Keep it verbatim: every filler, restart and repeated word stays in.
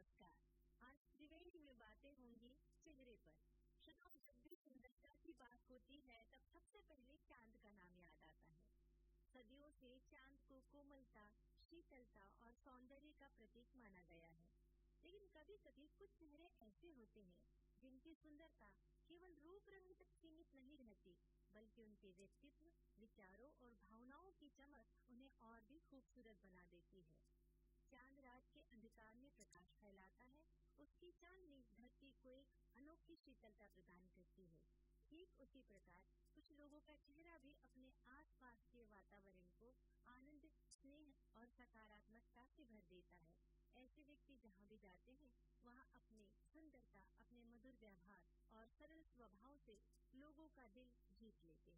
नमस्कार। आज त्रिवेणी में बातें होंगी चेहरे पर। श्रोताओं, जब भी सुंदरता की बात होती है तब सबसे पहले चांद का नाम याद आता है। सदियों से चांद को कोमलता, शीतलता और सौंदर्य का प्रतीक माना गया है। लेकिन कभी कभी कुछ चेहरे ऐसे होते हैं जिनकी सुंदरता केवल रूप रंग तक सीमित नहीं रहती, बल्कि उनके व्यक्तित्व, विचारों और भावनाओं की चमक उन्हें और भी खूबसूरत बना देती है। चांद रात के अंधकार में प्रकाश फैलाता है। उसकी चांदनी धरती को एक अनोखी शीतलता प्रदान करती है। ठीक उसी प्रकार कुछ लोगों का चेहरा भी अपने आसपास के वातावरण को आनंद, स्नेह और सकारात्मकता से भर देता है। ऐसे व्यक्ति जहाँ भी जाते हैं वहाँ अपनी सुंदरता, अपने मधुर व्यवहार और सरल स्वभाव से लोगों का दिल जीत लेते